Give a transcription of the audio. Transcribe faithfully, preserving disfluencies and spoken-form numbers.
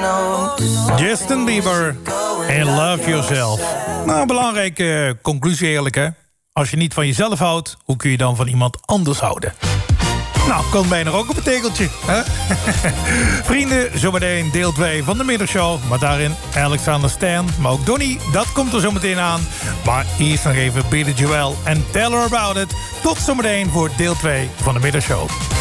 Justin Bieber en Love Yourself. Nou, een belangrijke conclusie eerlijk, hè? Als je niet van jezelf houdt, hoe kun je dan van iemand anders houden? Nou, komt bijna ook op een tegeltje, hè? Vrienden, zometeen deel twee van de middagshow. Maar daarin Alexander Stan, maar ook Donnie, dat komt er zometeen aan. Maar eerst nog even Billy Joel en Tell Her About It. Tot zometeen voor deel twee van de middagshow.